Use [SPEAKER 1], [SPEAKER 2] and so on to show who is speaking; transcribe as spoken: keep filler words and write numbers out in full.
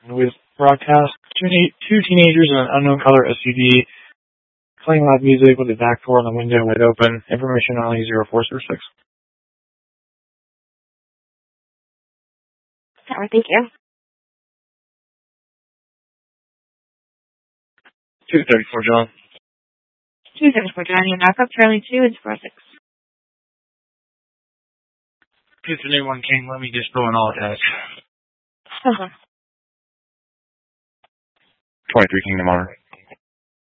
[SPEAKER 1] with broadcast two, two teenagers in an unknown color S U V playing loud music with the back door on the window wide open. Information on zero four zero six.
[SPEAKER 2] Tower, thank you.
[SPEAKER 1] two thirty-four, John.
[SPEAKER 2] two thirty-four, John. Your knockup, Charlie two and four six.
[SPEAKER 1] two three one King, let me just throw an all attach.
[SPEAKER 2] Uh-huh.
[SPEAKER 1] twenty-three King tomorrow.